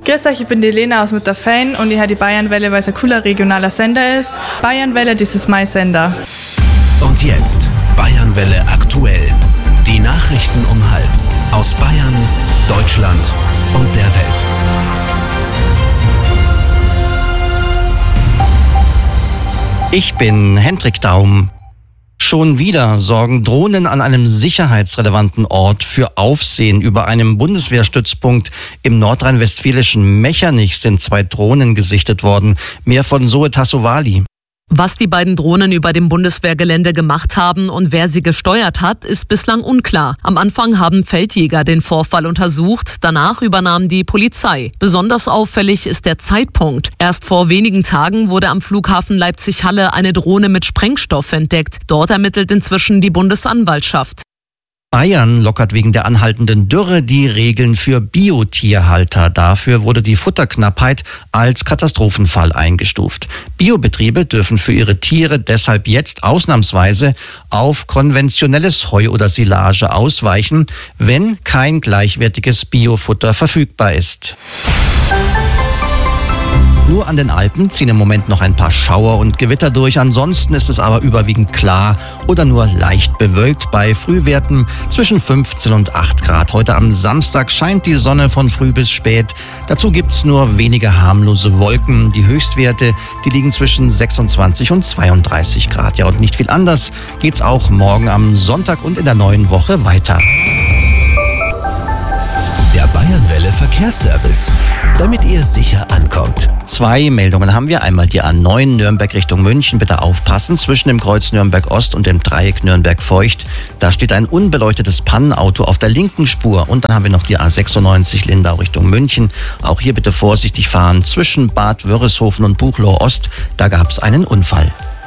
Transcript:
Grüß euch, ich bin die Lena aus Mutterfein und ich höre die Bayernwelle, weil es ein cooler regionaler Sender ist. Bayernwelle, das ist mein Sender. Und jetzt Bayernwelle aktuell. Die Nachrichten um 12:30 aus Bayern, Deutschland und der Welt. Ich bin Hendrik Daum. Schon wieder sorgen Drohnen an einem sicherheitsrelevanten Ort für Aufsehen. Über einem Bundeswehrstützpunkt im nordrhein-westfälischen Mechernich sind 2 Drohnen gesichtet worden. Mehr von Zoe Tassovali. Was die beiden Drohnen über dem Bundeswehrgelände gemacht haben und wer sie gesteuert hat, ist bislang unklar. Am Anfang haben Feldjäger den Vorfall untersucht, danach übernahm die Polizei. Besonders auffällig ist der Zeitpunkt. Erst vor wenigen Tagen wurde am Flughafen Leipzig-Halle eine Drohne mit Sprengstoff entdeckt. Dort ermittelt inzwischen die Bundesanwaltschaft. Bayern lockert wegen der anhaltenden Dürre die Regeln für Biotierhalter. Dafür wurde die Futterknappheit als Katastrophenfall eingestuft. Biobetriebe dürfen für ihre Tiere deshalb jetzt ausnahmsweise auf konventionelles Heu oder Silage ausweichen, wenn kein gleichwertiges Biofutter verfügbar ist. Nur an den Alpen ziehen im Moment noch ein paar Schauer und Gewitter durch. Ansonsten ist es aber überwiegend klar oder nur leicht bewölkt bei Frühwerten zwischen 15 und 8 Grad. Heute am Samstag scheint die Sonne von früh bis spät. Dazu gibt's nur wenige harmlose Wolken. Die Höchstwerte, die liegen zwischen 26 und 32 Grad. Ja, und nicht viel anders geht's auch morgen am Sonntag und in der neuen Woche weiter. Der Bayernwelle Verkehrsservice, damit ihr sicher ankommt. 2 Meldungen haben wir. Einmal die A9 Nürnberg Richtung München. Bitte aufpassen, zwischen dem Kreuz Nürnberg Ost und dem Dreieck Nürnberg Feucht. Da steht ein unbeleuchtetes Pannenauto auf der linken Spur. Und dann haben wir noch die A96 Lindau Richtung München. Auch hier bitte vorsichtig fahren zwischen Bad Wörishofen und Buchloe Ost. Da gab es einen Unfall.